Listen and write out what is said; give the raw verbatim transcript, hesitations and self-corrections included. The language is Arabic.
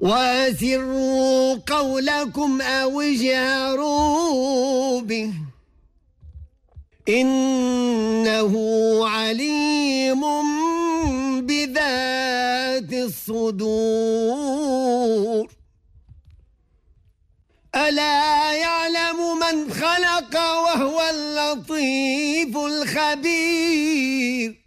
وأسروا قولكم أو اجهروا به إنه عليم بذات الصدور ألا يعلم من خلق وهو اللطيف الخبير